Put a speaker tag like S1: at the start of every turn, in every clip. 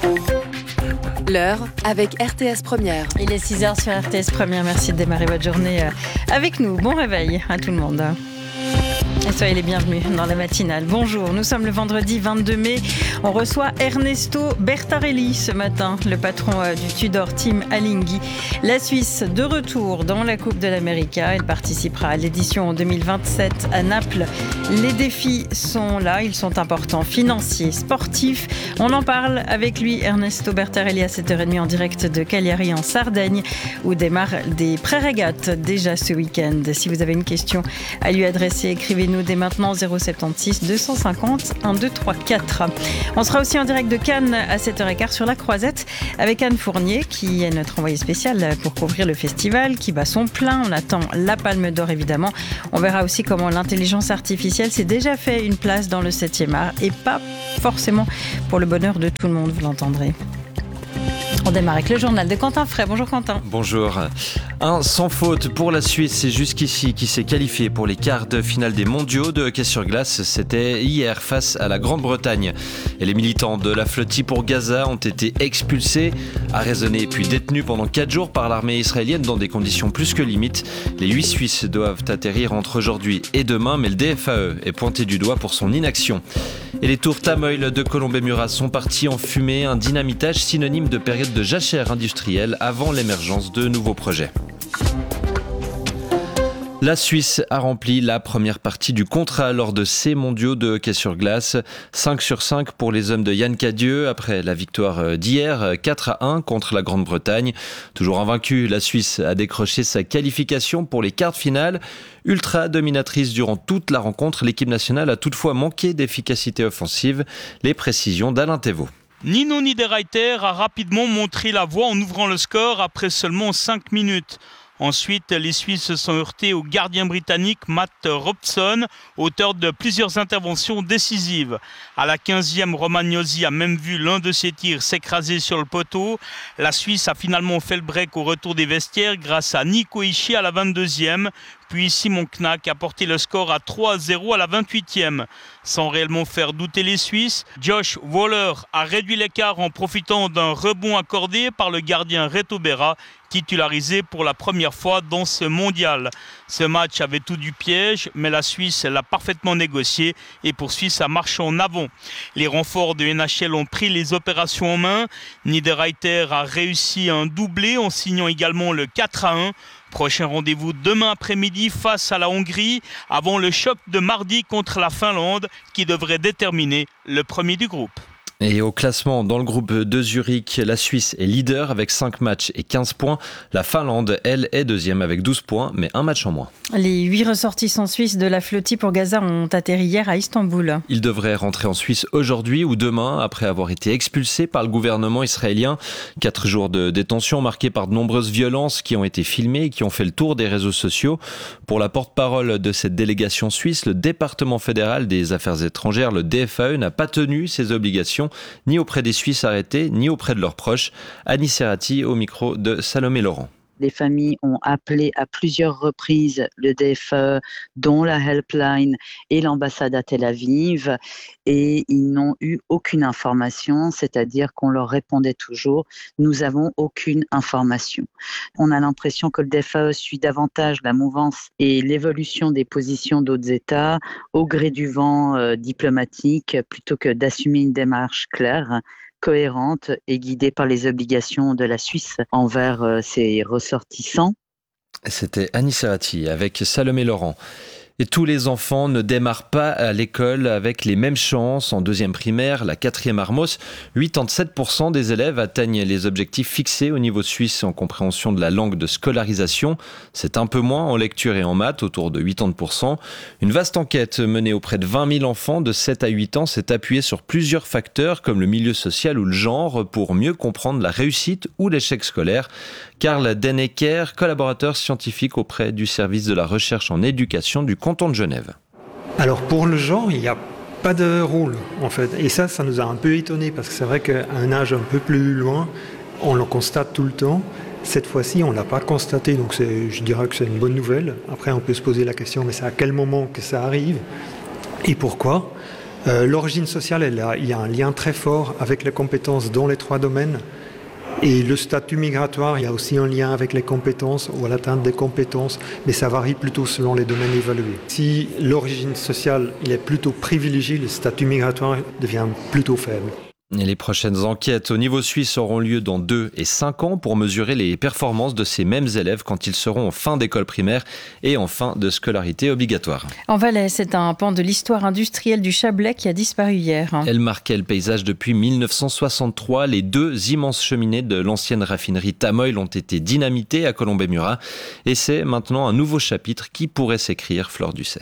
S1: L'heure avec RTS Première.
S2: Il est 6h sur RTS Première. Merci de démarrer votre journée avec nous. Bon réveil à tout le monde. Et soyez les bienvenus dans la matinale. Bonjour, nous sommes le vendredi 22 mai. On reçoit Ernesto Bertarelli ce matin, le patron du Tudor Team Alinghi. La Suisse de retour dans la Coupe de l'América. Elle participera à l'édition en 2027 à Naples. Les défis sont là, ils sont importants, financiers, sportifs. On en parle avec lui, Ernesto Bertarelli, à 7h30 en direct de Cagliari en Sardaigne, où démarrent des pré-régates déjà ce week-end. Si vous avez une question à lui adresser, écrivez-nous dès maintenant 076 250 1234. On sera aussi en direct de Cannes à 7h15 sur la Croisette avec Anne Fournier qui est notre envoyée spéciale pour couvrir le festival qui bat son plein. On attend la Palme d'Or évidemment. On verra aussi comment l'intelligence artificielle s'est déjà fait une place dans le 7e art et pas forcément pour le bonheur de tout le monde, vous l'entendrez. On démarre avec le journal de Quentin Frey. Bonjour Quentin.
S3: Bonjour. Un sans faute pour la Suisse, c'est jusqu'ici qui s'est qualifié pour les quarts de finale des mondiaux de hockey sur glace. C'était hier face à la Grande-Bretagne. Et les militants de la flottille pour Gaza ont été expulsés, arraisonnés puis détenus pendant 4 jours par l'armée israélienne dans des conditions plus que limites. Les 8 Suisses doivent atterrir entre aujourd'hui et demain, mais le DFAE est pointé du doigt pour son inaction. Et les tours Tamoil de Colombey-Murat sont partis en fumée, un dynamitage synonyme de période de jachère industrielle avant l'émergence de nouveaux projets. La Suisse a rempli la première partie du contrat lors de ces mondiaux de hockey sur glace. 5 sur 5 pour les hommes de Yann Cadieux après la victoire d'hier, 4-1 contre la Grande-Bretagne. Toujours invaincue, la Suisse a décroché sa qualification pour les quarts de finale. Ultra dominatrice durant toute la rencontre, l'équipe nationale a toutefois manqué d'efficacité offensive. Les précisions d'Alain Thévault.
S4: Nino Niederreiter a rapidement montré la voie en ouvrant le score après seulement 5 minutes. Ensuite, les Suisses se sont heurtés au gardien britannique Matt Robson, auteur de plusieurs interventions décisives. À la 15e, Romagnosi a même vu l'un de ses tirs s'écraser sur le poteau. La Suisse a finalement fait le break au retour des vestiaires grâce à Nico Hischi à la 22e. Puis Simon Knack a porté le score à 3-0 à la 28e. Sans réellement faire douter les Suisses, Josh Waller a réduit l'écart en profitant d'un rebond accordé par le gardien Reto Berra, titularisé pour la première fois dans ce mondial. Ce match avait tout du piège, mais la Suisse l'a parfaitement négocié et poursuit sa marche en avant. Les renforts de NHL ont pris les opérations en main. Niederreiter a réussi un doublé en signant également le 4-1. Prochain rendez-vous demain après-midi face à la Hongrie avant le choc de mardi contre la Finlande qui devrait déterminer le premier du groupe.
S3: Et au classement, dans le groupe de Zurich, la Suisse est leader avec 5 matchs et 15 points. La Finlande, elle, est deuxième avec 12 points, mais un match en moins.
S2: Les 8 ressortissants suisses de la flottille pour Gaza ont atterri hier à Istanbul.
S3: Ils devraient rentrer en Suisse aujourd'hui ou demain, après avoir été expulsés par le gouvernement israélien. 4 jours de détention marqués par de nombreuses violences qui ont été filmées et qui ont fait le tour des réseaux sociaux. Pour la porte-parole de cette délégation suisse, le département fédéral des affaires étrangères, le DFAE, n'a pas tenu ses obligations ni auprès des Suisses arrêtés, ni auprès de leurs proches. Annie Serrati au micro de Salomé Laurent.
S5: Les familles ont appelé à plusieurs reprises le DFAE, dont la helpline et l'ambassade à Tel Aviv, et ils n'ont eu aucune information, c'est-à-dire qu'on leur répondait toujours « nous n'avons aucune information ». On a l'impression que le DFAE suit davantage la mouvance et l'évolution des positions d'autres États au gré du vent diplomatique, plutôt que d'assumer une démarche claire, cohérente et guidée par les obligations de la Suisse envers ses ressortissants.
S3: C'était Annie Serrati avec Salomé Laurent. Et tous les enfants ne démarrent pas à l'école avec les mêmes chances. En deuxième primaire, la 4e Armos, 87% des élèves atteignent les objectifs fixés au niveau suisse en compréhension de la langue de scolarisation. C'est un peu moins en lecture et en maths, autour de 80%. Une vaste enquête menée auprès de 20 000 enfants de 7 à 8 ans s'est appuyée sur plusieurs facteurs comme le milieu social ou le genre pour mieux comprendre la réussite ou l'échec scolaire. Karl Dennecker, collaborateur scientifique auprès du service de la recherche en éducation du canton de Genève.
S6: Alors pour le genre, il n'y a pas de rôle en fait. Et ça nous a un peu étonnés parce que c'est vrai qu'à un âge un peu plus loin, on le constate tout le temps. Cette fois-ci, on ne l'a pas constaté, donc je dirais que c'est une bonne nouvelle. Après, on peut se poser la question, mais c'est à quel moment que ça arrive et pourquoi ? L'origine sociale, il y a un lien très fort avec les compétences dans les 3 domaines. Et le statut migratoire, il y a aussi un lien avec les compétences ou à l'atteinte des compétences, mais ça varie plutôt selon les domaines évalués. Si l'origine sociale il est plutôt privilégiée, le statut migratoire devient plutôt faible.
S3: Et les prochaines enquêtes au niveau suisse auront lieu dans 2 et 5 ans pour mesurer les performances de ces mêmes élèves quand ils seront en fin d'école primaire et en fin de scolarité obligatoire.
S2: En Valais, c'est un pan de l'histoire industrielle du Chablais qui a disparu hier.
S3: Elle marquait le paysage depuis 1963. Les 2 immenses cheminées de l'ancienne raffinerie Tamoil ont été dynamitées à Colombey-Murat. Et c'est maintenant un nouveau chapitre qui pourrait s'écrire, Flore Ducet.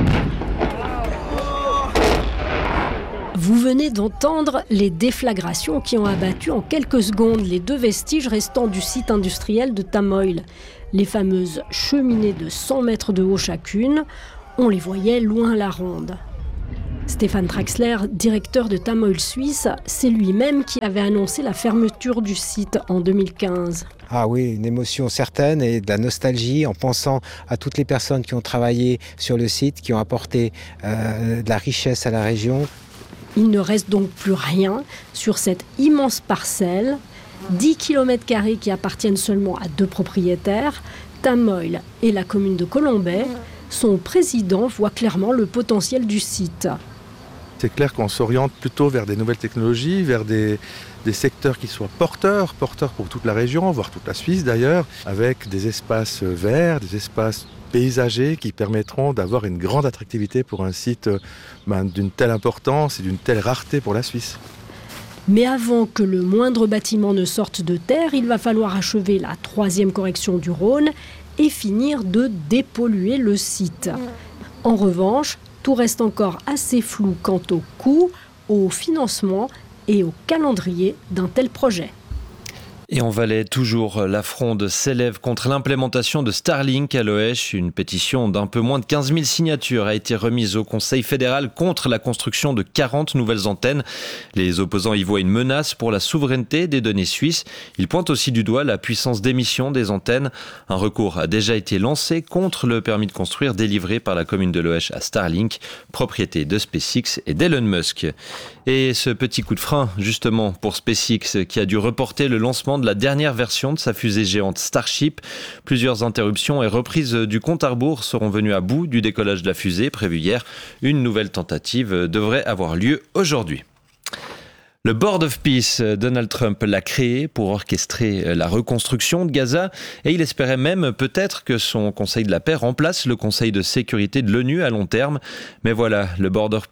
S7: Vous venez d'entendre les déflagrations qui ont abattu en quelques secondes les 2 vestiges restants du site industriel de Tamoil. Les fameuses cheminées de 100 mètres de haut chacune, on les voyait loin à la ronde. Stéphane Traxler, directeur de Tamoil Suisse, c'est lui-même qui avait annoncé la fermeture du site en 2015.
S8: Ah oui, une émotion certaine et de la nostalgie en pensant à toutes les personnes qui ont travaillé sur le site, qui ont apporté de la richesse à la région.
S7: Il ne reste donc plus rien sur cette immense parcelle, 10 km² qui appartiennent seulement à 2 propriétaires, Tamoil et la commune de Colombey. Son président voit clairement le potentiel du site.
S9: C'est clair qu'on s'oriente plutôt vers des nouvelles technologies, vers des secteurs qui soient porteurs pour toute la région, voire toute la Suisse d'ailleurs, avec des espaces verts, des espaces paysagers qui permettront d'avoir une grande attractivité pour un site d'une telle importance et d'une telle rareté pour la Suisse.
S7: Mais avant que le moindre bâtiment ne sorte de terre, il va falloir achever la 3e correction du Rhône et finir de dépolluer le site. En revanche, tout reste encore assez flou quant au coût, au financement et au calendrier d'un tel projet.
S3: Et en Valais, toujours, la fronde s'élève contre l'implémentation de Starlink à Loèche. Une pétition d'un peu moins de 15 000 signatures a été remise au Conseil fédéral contre la construction de 40 nouvelles antennes. Les opposants y voient une menace pour la souveraineté des données suisses. Ils pointent aussi du doigt la puissance d'émission des antennes. Un recours a déjà été lancé contre le permis de construire délivré par la commune de Loèche à Starlink, propriété de SpaceX et d'Elon Musk. Et ce petit coup de frein, justement, pour SpaceX, qui a dû reporter le lancement de la dernière version de sa fusée géante Starship. Plusieurs interruptions et reprises du compte à rebours seront venues à bout du décollage de la fusée prévu hier. Une nouvelle tentative devrait avoir lieu aujourd'hui. Le Board of Peace, Donald Trump l'a créé pour orchestrer la reconstruction de Gaza et il espérait même peut-être que son Conseil de la paix remplace le Conseil de sécurité de l'ONU à long terme. Mais voilà, le Board of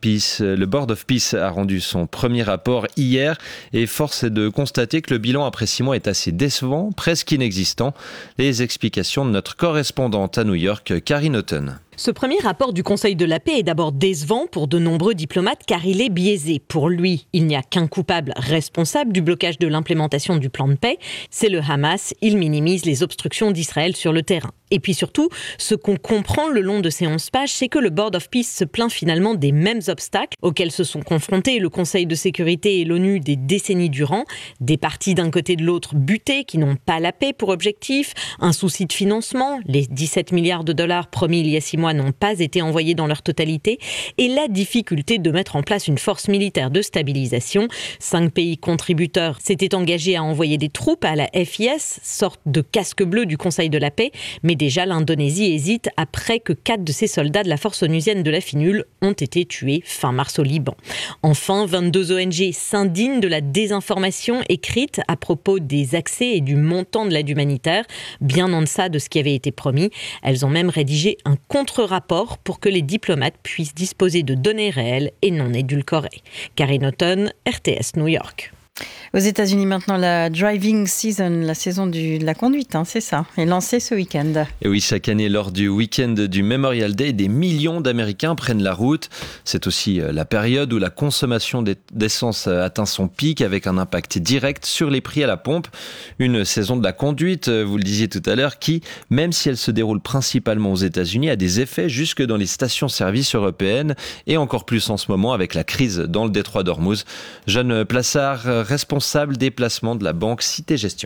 S3: Peace a rendu son premier rapport hier et force est de constater que le bilan après 6 mois est assez décevant, presque inexistant. Les explications de notre correspondante à New York, Karine Houghton.
S10: Ce premier rapport du Conseil de la paix est d'abord décevant pour de nombreux diplomates car il est biaisé. Pour lui, il n'y a qu'un coupable responsable du blocage de l'implémentation du plan de paix, c'est le Hamas. Il minimise les obstructions d'Israël sur le terrain. Et puis surtout, ce qu'on comprend le long de ces 11 pages, c'est que le Board of Peace se plaint finalement des mêmes obstacles auxquels se sont confrontés le Conseil de sécurité et l'ONU des décennies durant. Des partis d'un côté de l'autre butés qui n'ont pas la paix pour objectif, un souci de financement, les 17 milliards de dollars promis il y a 6 mois n'ont pas été envoyés dans leur totalité, et la difficulté de mettre en place une force militaire de stabilisation. 5 pays contributeurs s'étaient engagés à envoyer des troupes à la FIS, sorte de casque bleu du Conseil de la paix, mais déjà l'Indonésie hésite après que 4 de ses soldats de la force onusienne de la FINUL ont été tués fin mars au Liban. Enfin, 22 ONG s'indignent de la désinformation écrite à propos des accès et du montant de l'aide humanitaire, bien en deçà de ce qui avait été promis. Elles ont même rédigé un contre-rapport pour que les diplomates puissent disposer de données réelles et non édulcorées. Karine Houghton, RTS New York.
S2: Aux États-Unis maintenant, la driving season, la saison de la conduite, c'est ça, est lancée ce week-end. Et
S3: oui, chaque année, lors du week-end du Memorial Day, des millions d'Américains prennent la route. C'est aussi la période où la consommation d'essence atteint son pic avec un impact direct sur les prix à la pompe. Une saison de la conduite, vous le disiez tout à l'heure, qui, même si elle se déroule principalement aux États-Unis, a des effets jusque dans les stations-service européennes et encore plus en ce moment avec la crise dans le détroit d'Ormuz. Jeanne Plassard, responsable des placements de la banque Cité Gestion.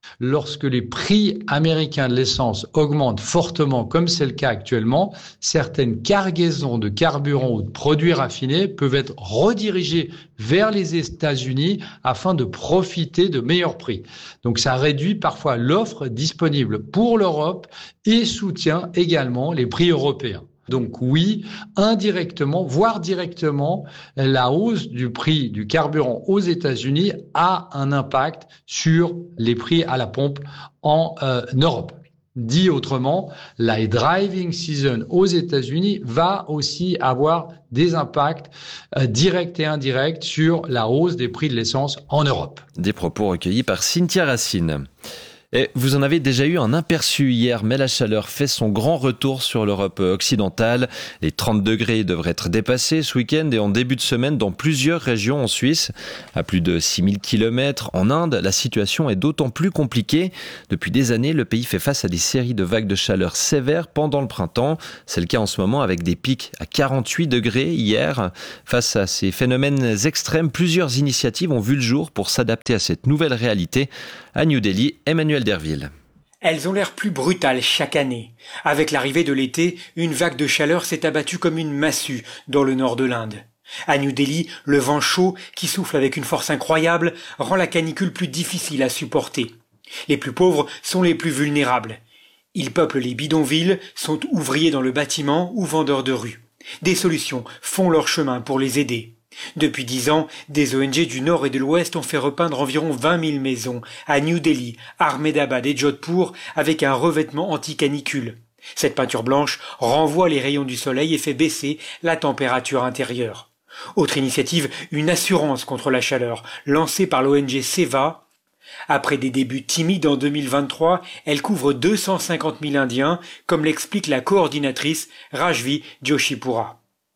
S11: Lorsque les prix américains de l'essence augmentent fortement, comme c'est le cas actuellement, certaines cargaisons de carburant ou de produits raffinés peuvent être redirigées vers les États-Unis afin de profiter de meilleurs prix. Donc ça réduit parfois l'offre disponible pour l'Europe et soutient également les prix européens. Donc oui, indirectement, voire directement, la hausse du prix du carburant aux États-Unis a un impact sur les prix à la pompe en Europe. Dit autrement, la driving season aux États-Unis va aussi avoir des impacts directs et indirects sur la hausse des prix de l'essence en Europe.
S3: Des propos recueillis par Cynthia Racine. Et vous en avez déjà eu un aperçu hier, mais la chaleur fait son grand retour sur l'Europe occidentale. Les 30 degrés devraient être dépassés ce week-end et en début de semaine dans plusieurs régions en Suisse. À plus de 6000 km en Inde, la situation est d'autant plus compliquée. Depuis des années, le pays fait face à des séries de vagues de chaleur sévères pendant le printemps. C'est le cas en ce moment avec des pics à 48 degrés hier. Face à ces phénomènes extrêmes, plusieurs initiatives ont vu le jour pour s'adapter à cette nouvelle réalité. À New Delhi, Emmanuel Derville.
S12: Elles ont l'air plus brutales chaque année. Avec l'arrivée de l'été, une vague de chaleur s'est abattue comme une massue dans le nord de l'Inde. À New Delhi, le vent chaud, qui souffle avec une force incroyable, rend la canicule plus difficile à supporter. Les plus pauvres sont les plus vulnérables. Ils peuplent les bidonvilles, sont ouvriers dans le bâtiment ou vendeurs de rue. Des solutions font leur chemin pour les aider. Depuis 10 ans, des ONG du Nord et de l'Ouest ont fait repeindre environ 20 000 maisons à New Delhi, Ahmedabad et Jodhpur avec un revêtement anti-canicule. Cette peinture blanche renvoie les rayons du soleil et fait baisser la température intérieure. Autre initiative, une assurance contre la chaleur, lancée par l'ONG Seva. Après des débuts timides en 2023, elle couvre 250 000 Indiens, comme l'explique la coordinatrice Rajvi Joshipura.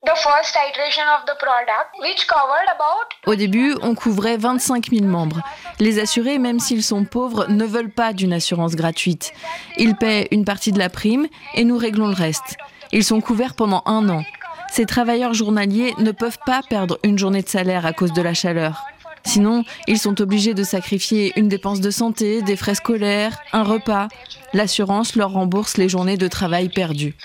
S13: Au début, on couvrait 25 000 membres. Les assurés, même s'ils sont pauvres, ne veulent pas d'une assurance gratuite. Ils paient une partie de la prime et nous réglons le reste. Ils sont couverts pendant 1 an. Ces travailleurs journaliers ne peuvent pas perdre une journée de salaire à cause de la chaleur. Sinon, ils sont obligés de sacrifier une dépense de santé, des frais scolaires, un repas. L'assurance leur rembourse les journées de travail perdues.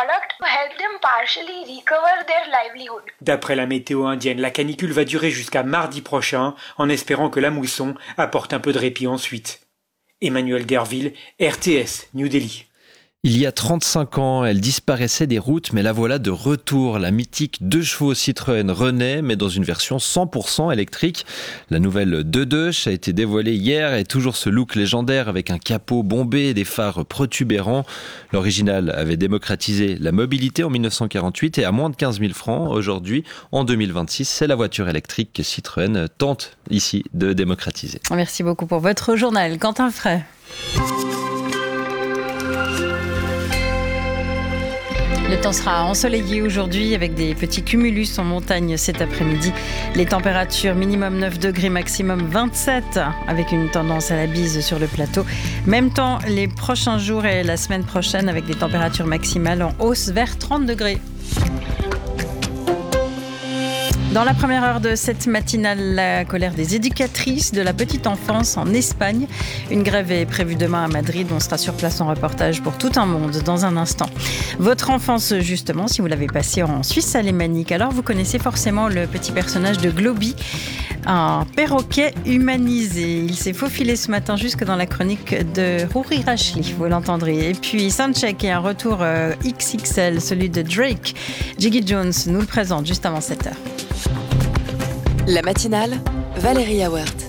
S12: D'après la météo indienne, la canicule va durer jusqu'à mardi prochain, en espérant que la mousson apporte un peu de répit ensuite. Emmanuel Derville, RTS, New Delhi.
S3: Il y a 35 ans, elle disparaissait des routes, mais la voilà de retour. La mythique 2 chevaux Citroën renaît, mais dans une version 100% électrique. La nouvelle 2.2 a été dévoilée hier et toujours ce look légendaire avec un capot bombé et des phares protubérants. L'original avait démocratisé la mobilité en 1948 et à moins de 15 000 francs. Aujourd'hui, en 2026, c'est la voiture électrique que Citroën tente ici de démocratiser.
S2: Merci beaucoup pour votre journal. Quentin Frey. Le temps sera ensoleillé aujourd'hui avec des petits cumulus en montagne cet après-midi. Les températures minimum 9 degrés, maximum 27 avec une tendance à la bise sur le plateau. Même temps les prochains jours et la semaine prochaine avec des températures maximales en hausse vers 30 degrés. Dans la première heure de cette matinale, la colère des éducatrices de la petite enfance en Espagne. Une grève est prévue demain à Madrid. On sera sur place en reportage pour tout un monde dans un instant. Votre enfance, justement, si vous l'avez passée en Suisse alémanique, alors vous connaissez forcément le petit personnage de Globy, un perroquet humanisé. Il s'est faufilé ce matin jusque dans la chronique de Rory Rachli, vous l'entendrez. Et puis Soundcheck et un retour XXL, celui de Drake. Jiggy Jones nous le présente juste avant 7h.
S1: La matinale, Valérie Awert.